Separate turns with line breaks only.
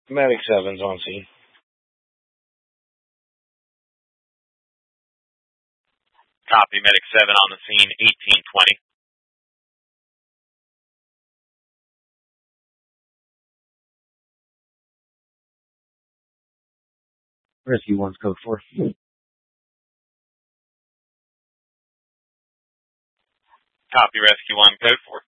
Medic 7's on scene.
Copy, Medic 7 on the scene, 1820.
Rescue 1's code 4.
Copy, Rescue 1, code 4.